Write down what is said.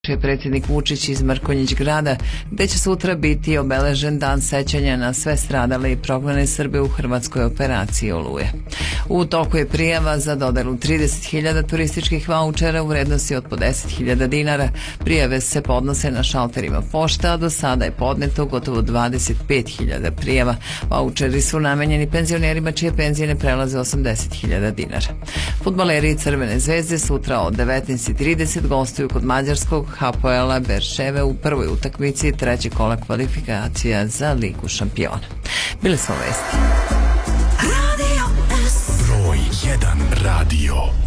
je predsjednik Vučić iz Mrkonjić Grada, gde će sutra biti obeležen dan sećanja na sve stradale i prognane Srbe u hrvatskoj operaciji Oluje. U toku je prijava za dodelu 30.000 turističkih vaučera u vrednosti od po 10.000 dinara. Prijave se podnose na šalterima pošte, a do sada je podneto gotovo 25.000 prijava. Vaučeri su namenjeni penzionerima čije penzije ne prelaze 80.000 dinara. Fudbaleri Crvene zvezde sutra od 19.30 gostuju kod mađarskog Hapoela Berševe u prvoj utakmici trećeg kola kvalifikacija za Ligu šampiona. Bile su vesti. Broj 1 radio.